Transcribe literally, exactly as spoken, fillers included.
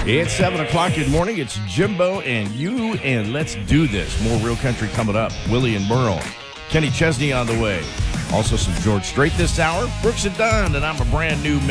It's seven o'clock. Good morning. It's Jimbo and you, and let's do this. More Real Country coming up. Willie and Merle. Kenny Chesney on the way. Also some George Strait this hour. Brooks and Dunn, and I'm a brand new man.